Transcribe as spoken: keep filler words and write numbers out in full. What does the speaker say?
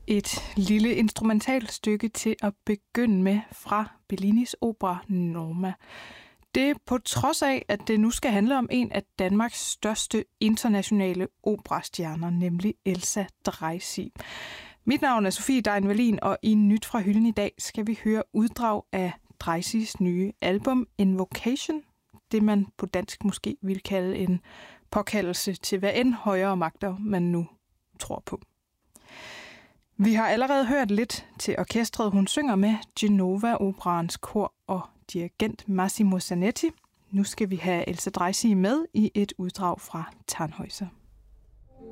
Et lille instrumentalt stykke til at begynde med fra Bellinis opera Norma. Det på trods af, at det nu skal handle om en af Danmarks største internationale operastjerner, nemlig Elsa Dreisig. Mit navn er Sofie Dein Wallin, og i Nyt fra hylden i dag skal vi høre uddrag af Dreisigs nye album Invocation. Det man på dansk måske vil kalde en påkaldelse til hvad end højere magter man nu tror på. Vi har allerede hørt lidt til orkestret, hun synger med, Genova Operaens kor og dirigent Massimo Zanetti. Nu skal vi have Elsa Dreisig med i et uddrag fra Tannhäuser.